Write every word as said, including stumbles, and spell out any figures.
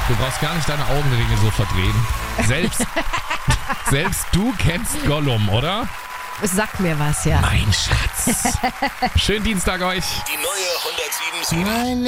Du brauchst gar nicht deine Augenringe so verdrehen. Selbst, selbst du kennst Gollum, oder? Sag mir was, ja. Mein Schatz. Schönen Dienstag euch. Die neue hundertsieben Komma sieben.